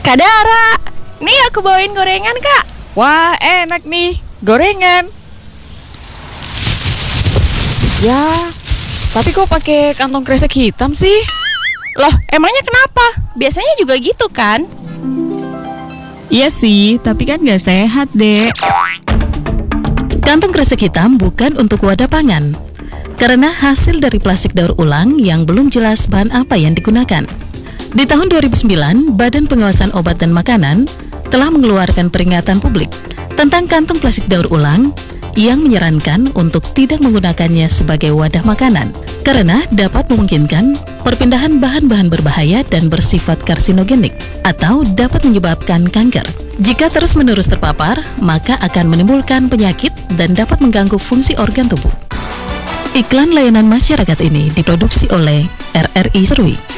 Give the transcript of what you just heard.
Kak Dara, nih aku bawain gorengan, Kak. Wah, enak nih, gorengan. Ya, tapi kok pakai kantong kresek hitam sih? Loh, emangnya kenapa? Biasanya juga gitu kan? Iya sih, tapi kan gak sehat, Dek. Kantong kresek hitam bukan untuk wadah pangan, karena hasil dari plastik daur ulang yang belum jelas bahan apa yang digunakan. Di tahun 2009, Badan Pengawasan Obat dan Makanan telah mengeluarkan peringatan publik tentang kantong plastik daur ulang yang menyarankan untuk tidak menggunakannya sebagai wadah makanan karena dapat memungkinkan perpindahan bahan-bahan berbahaya dan bersifat karsinogenik atau dapat menyebabkan kanker. Jika terus-menerus terpapar, maka akan menimbulkan penyakit dan dapat mengganggu fungsi organ tubuh. Iklan layanan masyarakat ini diproduksi oleh RRI Serui.